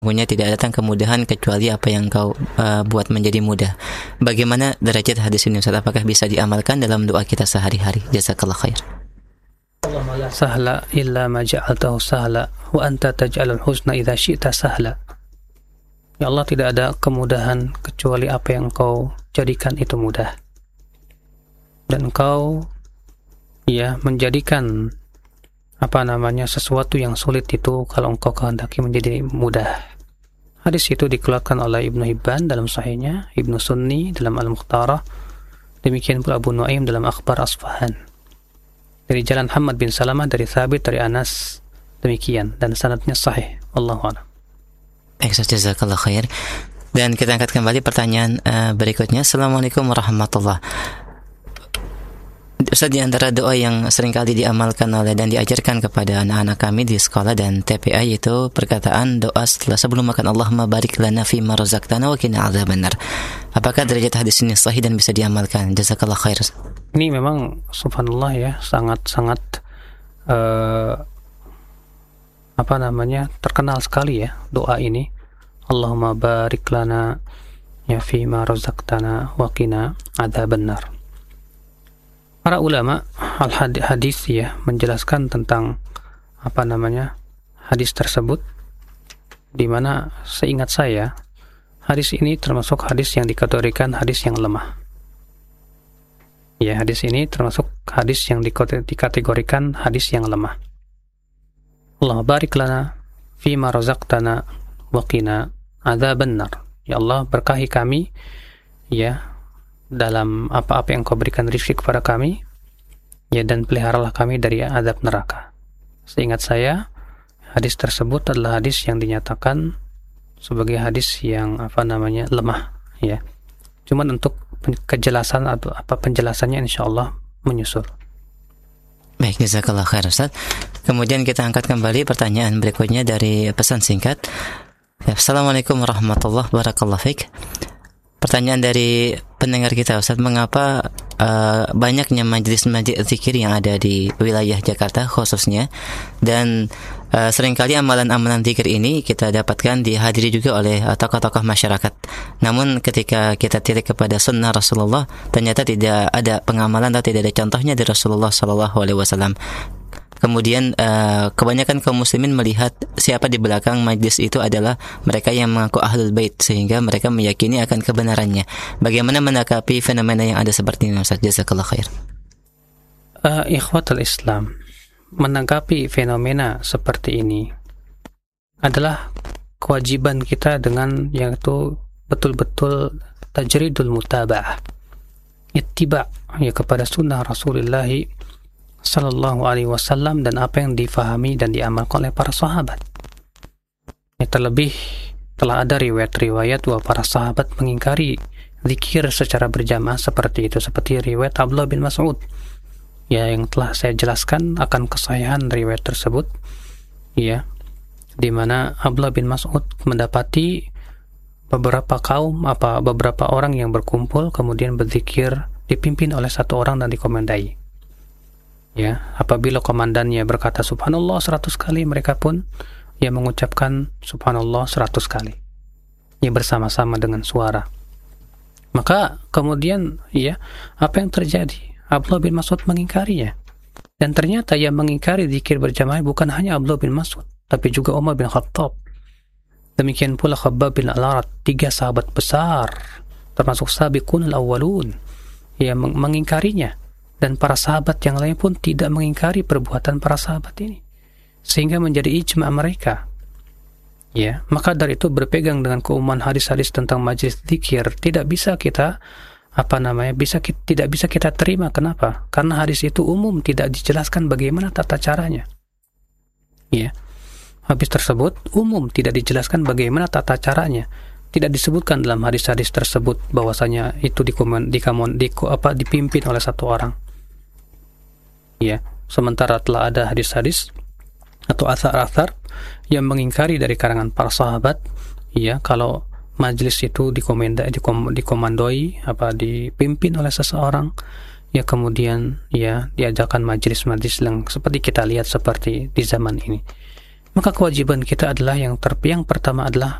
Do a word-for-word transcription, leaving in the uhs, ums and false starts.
sesungguhnya tidak datang kemudahan kecuali apa yang kau uh, buat menjadi mudah. Bagaimana derajat hadis ini Ustaz? Apakah bisa diamalkan dalam doa kita sehari-hari? Jazakallah khair. Sahla illa ma ja'altahu sahla wa anta taj'alul husna idza syi'ta sahla. Ya Allah, tidak ada kemudahan kecuali apa yang kau jadikan itu mudah. Dan kau ya menjadikan apa namanya sesuatu yang sulit itu kalau engkau kehendaki menjadi mudah. Hadis itu dikeluarkan oleh Ibnu Hibban dalam sahihnya, Ibnu Sunni dalam Al-Mukhtarah, demikian pula Abu Nuaim dalam Akhbar Asfahan. Dari jalan Hamad bin Salamah dari Thabit dari Anas, demikian, dan sanadnya sahih. Wallahu a'lam. Baik, jazakallah khair. Dan kita angkat kembali pertanyaan uh, berikutnya. Assalamualaikum warahmatullahi wabarakatuh. Ustaz, di antara doa yang seringkali diamalkan oleh dan diajarkan kepada anak-anak kami di sekolah dan T P A yaitu perkataan doa setelah sebelum makan, Allahumma barik lana fi ma razaqtana wa qina adzabannar. Apakah derajat hadis ini sahih dan bisa diamalkan? Jazakallah khair. Ini memang subhanallah ya, sangat-sangat uh, apa namanya terkenal sekali ya doa ini. Allahumma barik lana ya fi ma razaqtana wa qina adzabannar. Para ulama al-hadis ya menjelaskan tentang apa namanya hadis tersebut, di mana seingat saya hadis ini termasuk hadis yang dikategorikan hadis yang lemah. Ya, hadis ini termasuk hadis yang dikategorikan hadis yang lemah. Allah barik lana fima razaqtana wa qina adzabannar. Ya Allah, berkahi kami ya dalam apa-apa yang kau berikan rizki kepada kami, ya, dan peliharalah kami dari azab neraka. Seingat saya, hadis tersebut adalah hadis yang dinyatakan sebagai hadis yang apa namanya lemah, ya. Cuman untuk kejelasan atau apa penjelasannya insyaallah menyusul. Baik, jazakallah khair Ustaz. Kemudian kita angkat kembali pertanyaan berikutnya dari pesan singkat. Assalamualaikum warahmatullahi wabarakatuh. Pertanyaan dari pendengar kita, Ustaz, mengapa uh, banyaknya majelis-majelis zikir yang ada di wilayah Jakarta khususnya, dan uh, seringkali amalan-amalan zikir ini kita dapatkan dihadiri juga oleh uh, tokoh-tokoh masyarakat. Namun ketika kita tilik kepada sunnah Rasulullah, ternyata tidak ada pengamalan atau tidak ada contohnya dari Rasulullah Shallallahu Alaihi Wasallam. Kemudian uh, kebanyakan kaum muslimin melihat siapa di belakang majlis itu adalah mereka yang mengaku ahlul bait, sehingga mereka meyakini akan kebenarannya. Bagaimana menanggapi fenomena yang ada seperti ini, Ustaz? Jazakallah khair. Uh, ikhwatul Islam, menanggapi fenomena seperti ini adalah kewajiban kita dengan yaitu betul-betul tajridul mutaba'ah, ittiba' ya kepada sunnah Rasulullah Sallallahu Alaihi Wasallam dan apa yang difahami dan diamalkan oleh para sahabat. Ya, terlebih telah ada riwayat-riwayat bahwa para sahabat mengingkari zikir secara berjamaah seperti itu, seperti riwayat Abdullah bin Mas'ud ya, yang telah saya jelaskan akan kesahihan riwayat tersebut, ya, di mana Abdullah bin Mas'ud mendapati beberapa kaum apa beberapa orang yang berkumpul kemudian berzikir dipimpin oleh satu orang dan dikomandai. Ya, apabila komandannya berkata subhanallah seratus kali, mereka pun ya mengucapkan subhanallah seratus kali, ya, bersama-sama dengan suara. Maka kemudian ya apa yang terjadi? Abdullah bin Mas'ud mengingkarinya, dan ternyata yang mengingkari zikir berjamaah bukan hanya Abdullah bin Mas'ud, tapi juga Umar bin Khattab, demikian pula Khabbab bin Al-Arat, tiga sahabat besar termasuk sabiqun al-awwalun yang mengingkarinya. Dan para sahabat yang lain pun tidak mengingkari perbuatan para sahabat ini, sehingga menjadi ijma' mereka. Ya, maka dari itu berpegang dengan keumuman hadis-hadis tentang majlis zikir tidak bisa kita apa namanya bisa kita, tidak bisa kita terima. Kenapa? Karena hadis itu umum, tidak dijelaskan bagaimana tata caranya. Ya, hadis tersebut umum, tidak dijelaskan bagaimana tata caranya. Tidak disebutkan dalam hadis-hadis tersebut bahwasanya itu dikomand, dikomand, di, apa, dipimpin oleh satu orang. Ya, sementara telah ada hadis-hadis atau athar-athar yang mengingkari dari karangan para sahabat, ya, kalau majelis itu dikomanda, dikom, dikomandoi, apa dipimpin oleh seseorang, ya kemudian ya diajarkan majelis-majelis yang seperti kita lihat seperti di zaman ini. maka kewajiban kita adalah yang ter yang pertama adalah